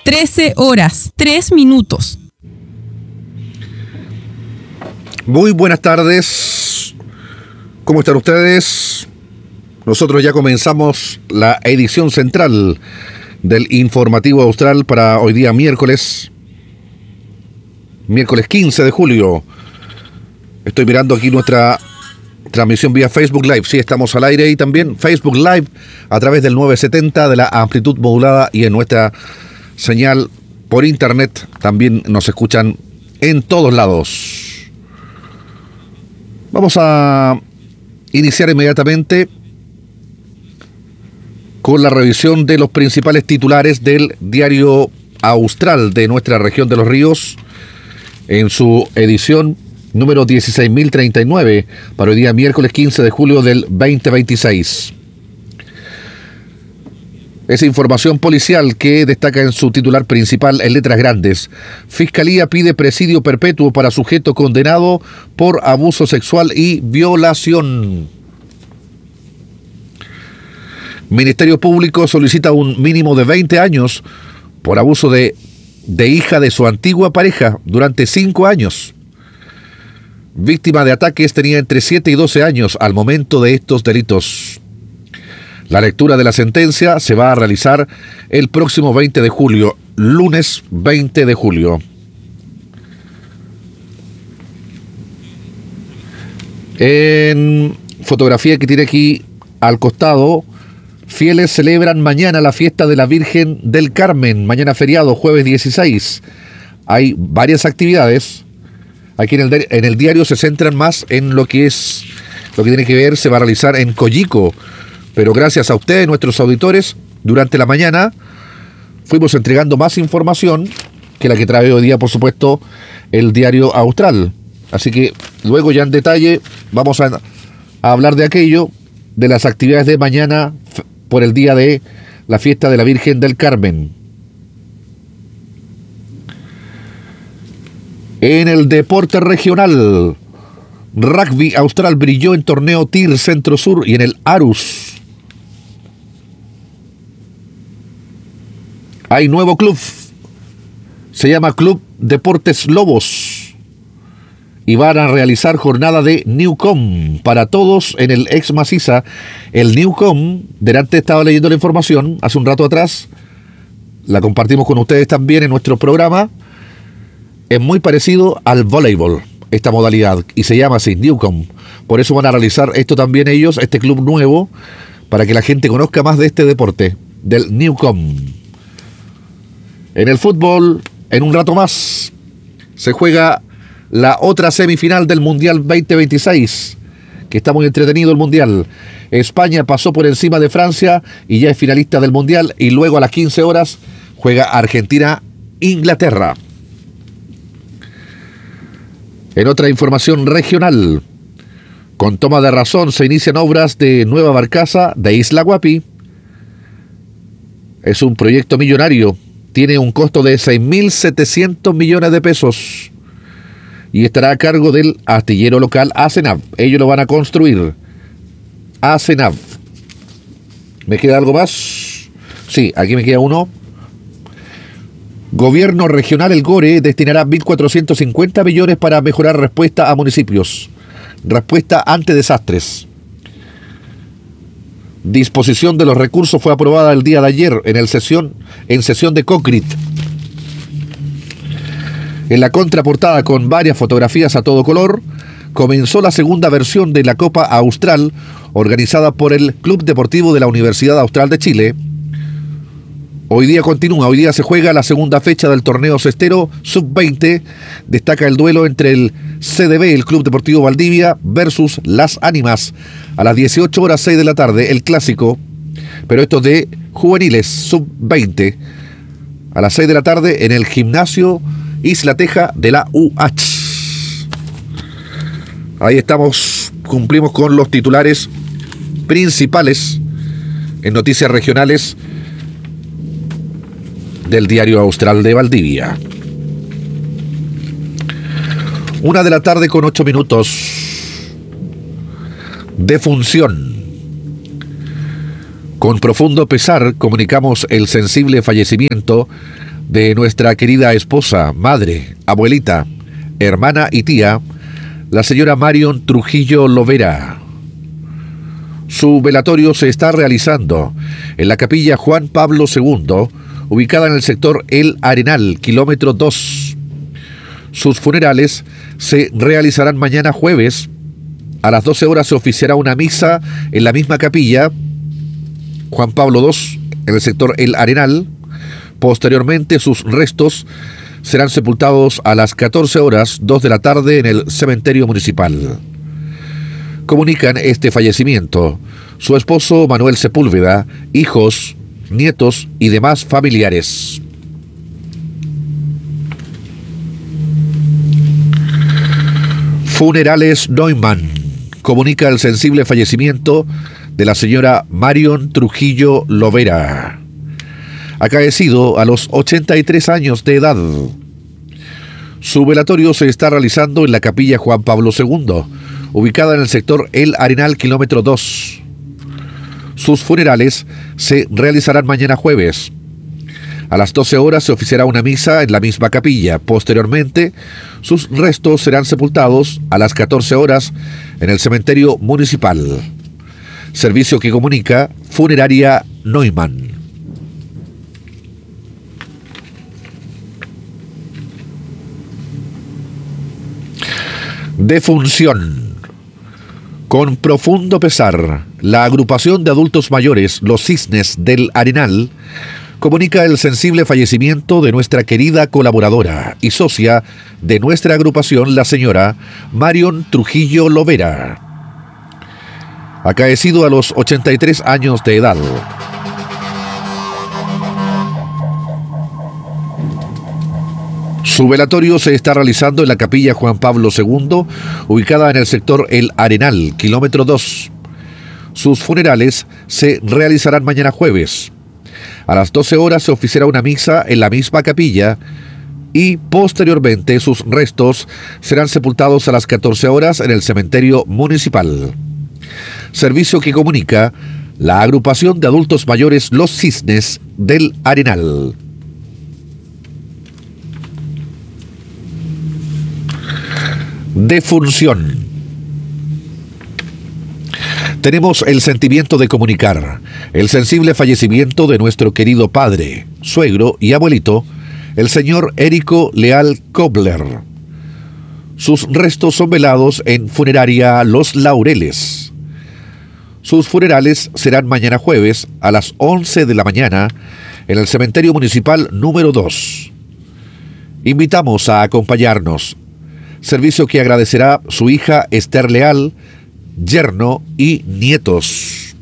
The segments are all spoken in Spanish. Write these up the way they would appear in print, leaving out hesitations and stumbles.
13 horas, 3 minutos. Muy buenas tardes. ¿Cómo están ustedes? Nosotros ya comenzamos la edición central del Informativo Austral para hoy día miércoles 15 de julio. Estoy mirando aquí nuestra transmisión vía Facebook Live. Sí, estamos al aire y también Facebook Live a través del 970 de la amplitud modulada y en nuestra señal por internet. También nos escuchan en todos lados. Vamos a iniciar inmediatamente con la revisión de los principales titulares del diario Austral de nuestra región de los ríos en su edición número 16.039 para hoy día miércoles 15 de julio del 2026. Esa información policial que destaca en su titular principal en letras grandes: Fiscalía pide presidio perpetuo para sujeto condenado por abuso sexual y violación. Ministerio Público solicita un mínimo de 20 años por abuso de hija de su antigua pareja durante 5 años. Víctima de ataques tenía entre 7 y 12 años al momento de estos delitos. La lectura de la sentencia se va a realizar el próximo 20 de julio, lunes 20 de julio. En fotografía que tiene aquí al costado, fieles celebran mañana la fiesta de la Virgen del Carmen, mañana feriado, jueves 16. Hay varias actividades. Aquí en el diario se centran más en lo que tiene que ver, se va a realizar en Coyico. Pero gracias a ustedes, nuestros auditores, durante la mañana fuimos entregando más información que la que trae hoy día, por supuesto, el diario Austral. Así que luego ya en detalle vamos a hablar de aquello, de las actividades de mañana por el día de la fiesta de la Virgen del Carmen. En el deporte regional, Rugby Austral brilló en torneo TIR Centro Sur y en el Arus. Hay nuevo club, se llama Club Deportes Lobos y van a realizar jornada de Newcom para todos en el ex Maciza. El Newcom, delante estaba leyendo la información hace un rato atrás, la compartimos con ustedes también en nuestro programa. Es muy parecido al voleibol, esta modalidad, y se llama así, Newcom. Por eso van a realizar esto también ellos, este club nuevo, para que la gente conozca más de este deporte, del Newcom. En el fútbol, en un rato más, se juega la otra semifinal del Mundial 2026, que está muy entretenido el Mundial. España pasó por encima de Francia y ya es finalista del Mundial, y luego a las 15 horas juega Argentina-Inglaterra. En otra información regional, con toma de razón se inician obras de nueva barcaza de Isla Guapi. Es un proyecto millonario, tiene un costo de 6.700 millones de pesos y estará a cargo del astillero local ACENAV. Ellos lo van a construir. ACENAV. ¿Me queda algo más? Sí, aquí me queda uno. Gobierno regional El Gore destinará 1.450 millones para mejorar respuesta a municipios. Respuesta ante desastres. Disposición de los recursos fue aprobada el día de ayer en sesión de COCRIT. En la contraportada, con varias fotografías a todo color, comenzó la segunda versión de la Copa Austral, organizada por el Club Deportivo de la Universidad Austral de Chile. Hoy día continúa, hoy día se juega la segunda fecha del torneo cestero Sub-20. Destaca el duelo entre el CDB, el Club Deportivo Valdivia, versus Las Ánimas. A las 18 horas 6 de la tarde, el clásico, pero esto de juveniles Sub-20. A las 6 de la tarde en el gimnasio Isla Teja de la UH. Ahí estamos, cumplimos con los titulares principales en noticias regionales del diario Austral de Valdivia. 1:08 p.m. Defunción. Con profundo pesar comunicamos el sensible fallecimiento de nuestra querida esposa, madre, abuelita, hermana y tía, la señora Marion Trujillo Lovera. Su velatorio se está realizando en la capilla Juan Pablo II, ubicada en el sector El Arenal, kilómetro 2. Sus funerales se realizarán mañana jueves. A las 12 horas se oficiará una misa en la misma capilla Juan Pablo II, en el sector El Arenal. Posteriormente, sus restos serán sepultados a las 14 horas, 2 de la tarde, en el cementerio municipal. Comunican este fallecimiento su esposo Manuel Sepúlveda, hijos, nietos y demás familiares. Funerales Neumann comunica el sensible fallecimiento de la señora Marion Trujillo Lovera, acaecido a los 83 años de edad. Su velatorio se está realizando en la capilla Juan Pablo II, ubicada en el sector El Arenal, kilómetro 2. Sus funerales se realizarán mañana jueves. A las 12 horas se oficiará una misa en la misma capilla. Posteriormente, sus restos serán sepultados a las 14 horas en el cementerio municipal. Servicio que comunica Funeraria Neumann. Defunción. Con profundo pesar, la agrupación de adultos mayores Los Cisnes del Arenal comunica el sensible fallecimiento de nuestra querida colaboradora y socia de nuestra agrupación, la señora Marion Trujillo Lovera, acaecido a los 83 años de edad. Su velatorio se está realizando en la capilla Juan Pablo II, ubicada en el sector El Arenal, kilómetro 2. Sus funerales se realizarán mañana jueves. A las 12 horas se oficiará una misa en la misma capilla y posteriormente sus restos serán sepultados a las 14 horas en el cementerio municipal. Servicio que comunica la agrupación de adultos mayores Los Cisnes del Arenal. Defunción. Tenemos el sentimiento de comunicar el sensible fallecimiento de nuestro querido padre, suegro y abuelito, el señor Érico Leal Kobler. Sus restos son velados en Funeraria Los Laureles. Sus funerales serán mañana jueves a las 11 de la mañana en el cementerio municipal número 2. Invitamos a acompañarnos. Servicio que agradecerá su hija Esther Leal, yerno y nietos.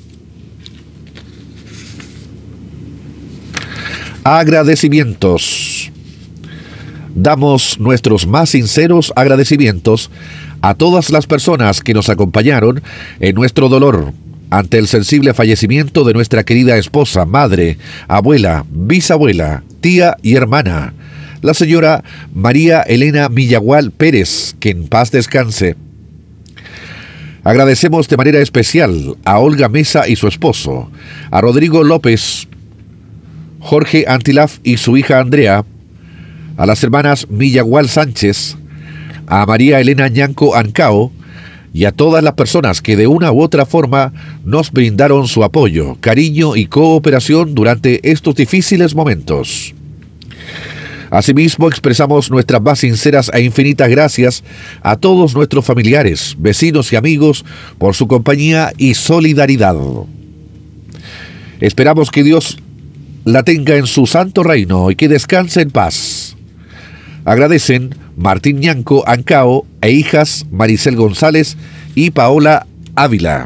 Agradecimientos. Damos nuestros más sinceros agradecimientos a todas las personas que nos acompañaron en nuestro dolor ante el sensible fallecimiento de nuestra querida esposa, madre, abuela, bisabuela, tía y hermana, la señora María Elena Millagual Pérez, que en paz descanse. Agradecemos de manera especial a Olga Mesa y su esposo, a Rodrigo López, Jorge Antilaf y su hija Andrea, a las hermanas Millagual Sánchez, a María Elena Ñanco Ancao y a todas las personas que de una u otra forma nos brindaron su apoyo, cariño y cooperación durante estos difíciles momentos. Asimismo, expresamos nuestras más sinceras e infinitas gracias a todos nuestros familiares, vecinos y amigos por su compañía y solidaridad. Esperamos que Dios la tenga en su santo reino y que descanse en paz. Agradecen Martín Ñanco Ancao e hijas Maricel González y Paola Ávila.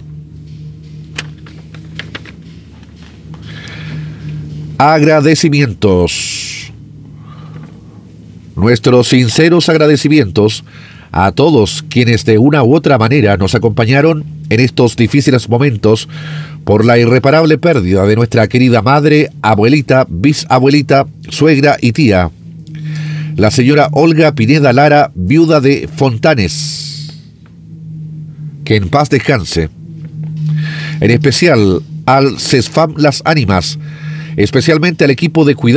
Agradecimientos. Nuestros sinceros agradecimientos a todos quienes de una u otra manera nos acompañaron en estos difíciles momentos por la irreparable pérdida de nuestra querida madre, abuelita, bisabuelita, suegra y tía, la señora Olga Pineda Lara, viuda de Fontanes. Que en paz descanse. En especial al CESFAM Las Ánimas, especialmente al equipo de cuidado